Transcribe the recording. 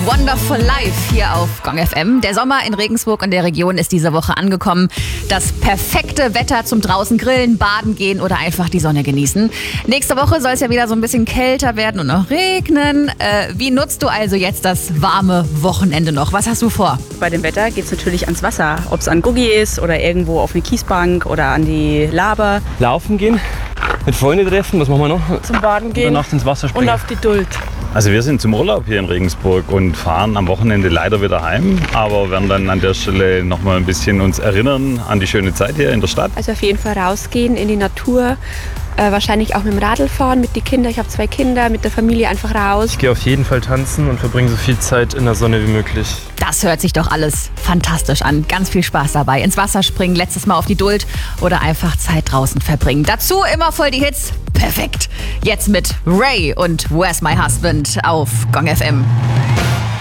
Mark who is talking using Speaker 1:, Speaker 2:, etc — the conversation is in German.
Speaker 1: Wonderful Life hier auf Gong FM. Der Sommer in Regensburg und der Region ist diese Woche angekommen. Das perfekte Wetter zum draußen grillen, baden gehen oder einfach die Sonne genießen. Nächste Woche soll es ja wieder so ein bisschen kälter werden und noch regnen. Wie nutzt du also jetzt das warme Wochenende noch? Was hast du vor?
Speaker 2: Bei dem Wetter geht es natürlich ans Wasser. Ob es an Guggi ist oder irgendwo auf eine Kiesbank oder an die Laber.
Speaker 3: Laufen gehen, mit Freunden treffen, was machen wir noch?
Speaker 4: Zum Baden gehen
Speaker 3: Danach ins Wasser springen.
Speaker 4: und auf die Duld.
Speaker 5: Also wir sind zum Urlaub hier in Regensburg und fahren am Wochenende leider wieder heim, aber werden dann an der Stelle noch mal ein bisschen uns erinnern an die schöne Zeit hier in der Stadt.
Speaker 6: Also auf jeden Fall rausgehen in die Natur, wahrscheinlich auch mit dem Radl fahren, mit den Kindern. Ich habe 2 Kinder, mit der Familie einfach raus.
Speaker 7: Ich gehe auf jeden Fall tanzen und verbringe so viel Zeit in der Sonne wie möglich.
Speaker 1: Das hört sich doch alles fantastisch an. Ganz viel Spaß dabei. Ins Wasser springen, letztes Mal auf die Duld oder einfach Zeit draußen verbringen. Dazu immer voll die Hits. Perfekt. Jetzt mit Ray und Where's My Husband auf Gong FM.